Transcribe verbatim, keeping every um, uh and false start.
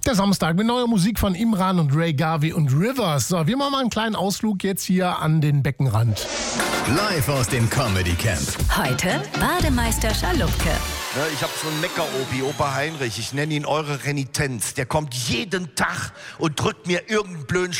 der Samstag mit neuer Musik von Imran und Ray Garvey und Rivers. So, wir machen mal einen kleinen Ausflug jetzt hier an den Beckenrand. Live aus dem Comedy Camp. Heute Bademeister Schalupke. Ne, ich habe so einen Mecker-Opi, Opa Heinrich. Ich nenne ihn eure Renitenz. Der kommt jeden Tag und drückt mir irgendeinen blöden